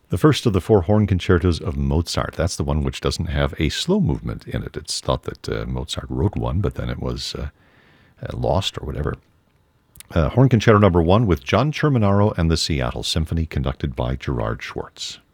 The first of the four horn concertos of Mozart. That's the one which doesn't have a slow movement in it. It's thought that Mozart wrote one, but then it was lost or whatever. Horn Concerto number 1 with John Cerminaro and the Seattle Symphony, conducted by Gerard Schwartz.